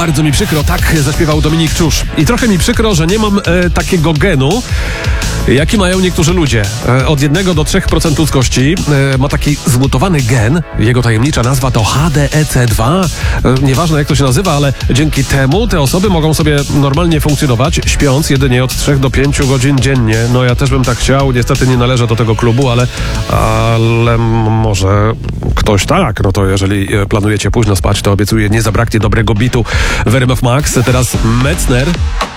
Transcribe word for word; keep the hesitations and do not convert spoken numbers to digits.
Bardzo mi przykro, tak zaśpiewał Dominik Czusz. I trochę mi przykro, że nie mam e, takiego genu, jaki mają niektórzy ludzie. E, od jednego do trzech procent ludzkości e, ma taki zmutowany gen. Jego tajemnicza nazwa to H D E C dwa. E, nieważne jak to się nazywa, ale dzięki temu te osoby mogą sobie normalnie funkcjonować, śpiąc jedynie od trzech do pięciu godzin dziennie. No ja też bym tak chciał. Niestety nie należę do tego klubu, ale, ale może ktoś tak. No to jeżeli planujecie późno spać, to obiecuję, nie zabraknie dobrego bitu w R M F Max. Teraz Metzner.